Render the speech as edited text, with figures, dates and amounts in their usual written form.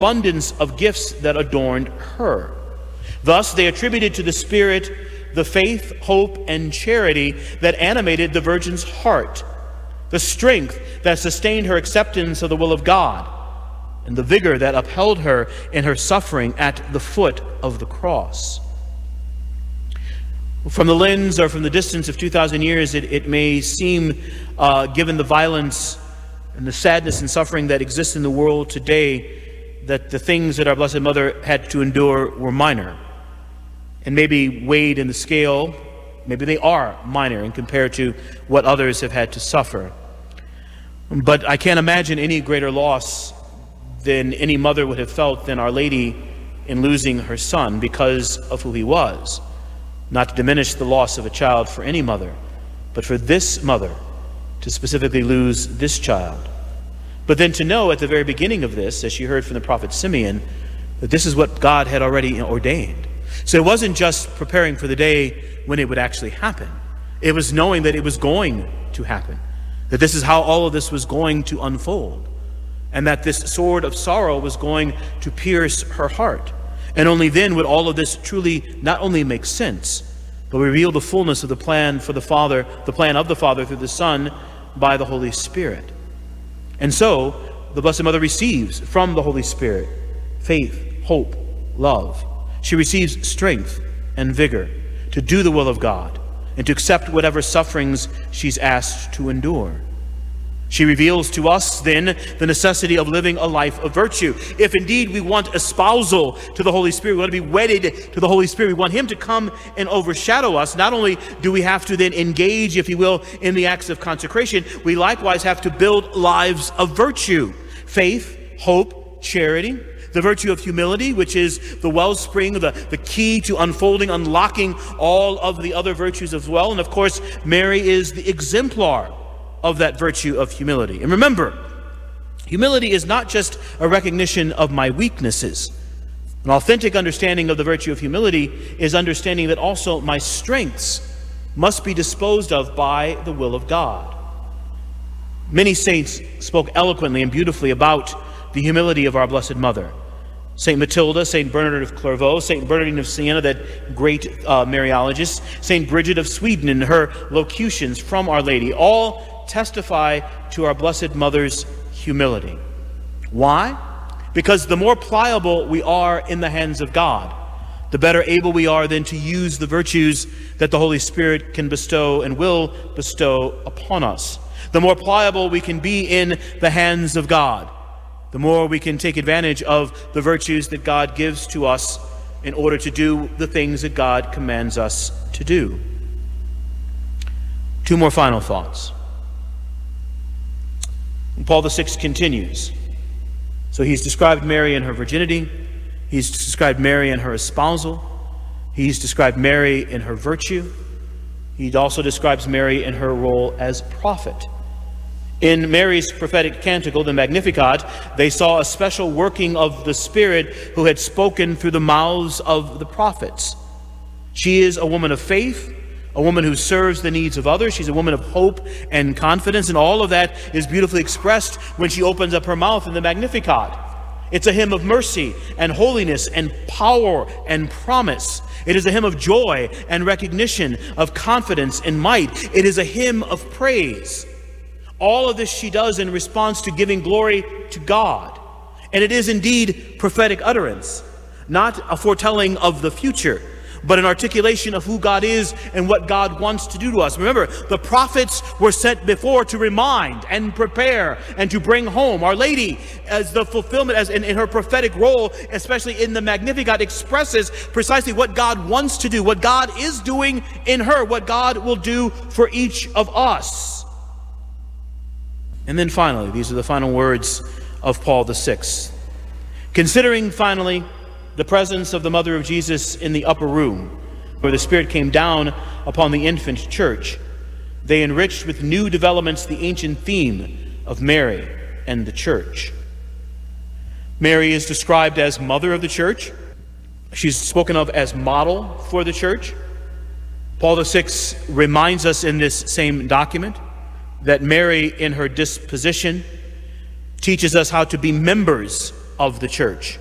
abundance of gifts that adorned her. Thus, they attributed to the Spirit the faith, hope, and charity that animated the Virgin's heart, the strength that sustained her acceptance of the will of God, and the vigor that upheld her in her suffering at the foot of the cross. From the lens or from the distance of 2,000 years, it may seem, given the violence and the sadness and suffering that exists in the world today, that the things that our Blessed Mother had to endure were minor, and maybe weighed in the scale. Maybe they are minor in compared to what others have had to suffer. But I can't imagine any greater loss than any mother would have felt than Our Lady in losing her son because of who he was. Not to diminish the loss of a child for any mother, but for this mother to specifically lose this child. But then to know at the very beginning of this, as she heard from the prophet Simeon, that this is what God had already ordained. So it wasn't just preparing for the day when it would actually happen. It was knowing that it was going to happen, that this is how all of this was going to unfold, and that this sword of sorrow was going to pierce her heart. And only then would all of this truly not only make sense, but reveal the fullness of the plan for the Father, the plan of the Father through the Son by the Holy Spirit. And so, the Blessed Mother receives from the Holy Spirit faith, hope, love. She receives strength and vigor to do the will of God and to accept whatever sufferings she's asked to endure. She reveals to us then the necessity of living a life of virtue. If indeed we want espousal to the Holy Spirit, we want to be wedded to the Holy Spirit, we want Him to come and overshadow us, not only do we have to then engage, if you will, in the acts of consecration, we likewise have to build lives of virtue. Faith, hope, charity, the virtue of humility, which is the wellspring, the key to unfolding, unlocking all of the other virtues as well. And of course, Mary is the exemplar of that virtue of humility. And remember, humility is not just a recognition of my weaknesses. An authentic understanding of the virtue of humility is understanding that also my strengths must be disposed of by the will of God. Many saints spoke eloquently and beautifully about the humility of our Blessed Mother. St. Matilda, St. Bernard of Clairvaux, St. Bernardine of Siena, that great Mariologist, St. Bridget of Sweden in her locutions from Our Lady, all testify to our Blessed Mother's humility. Why? Because the more pliable we are in the hands of God, the better able we are then to use the virtues that the Holy Spirit can bestow and will bestow upon us. The more pliable we can be in the hands of God, the more we can take advantage of the virtues that God gives to us in order to do the things that God commands us to do. Two more final thoughts. And Paul VI continues. So he's described Mary in her virginity. He's described Mary in her espousal. He's described Mary in her virtue. He also describes Mary in her role as prophet. In Mary's prophetic canticle, the Magnificat, they saw a special working of the Spirit who had spoken through the mouths of the prophets. She is a woman of faith, a woman who serves the needs of others. She's a woman of hope and confidence, and all of that is beautifully expressed when she opens up her mouth in the Magnificat. It's a hymn of mercy and holiness and power and promise. It is a hymn of joy and recognition, of confidence and might. It is a hymn of praise. All of this she does in response to giving glory to God. And it is indeed prophetic utterance, not a foretelling of the future, but an articulation of who God is and what God wants to do to us. Remember, the prophets were sent before to remind and prepare and to bring home. Our Lady, as the fulfillment, as in her prophetic role, especially in the Magnificat, expresses precisely what God wants to do, what God is doing in her, what God will do for each of us. And then finally, these are the final words of Paul VI. Considering finally the presence of the Mother of Jesus in the upper room, where the Spirit came down upon the infant church, they enriched with new developments the ancient theme of Mary and the church. Mary is described as mother of the church. She's spoken of as model for the church. Paul VI reminds us in this same document that Mary, in her disposition, teaches us how to be members of the church.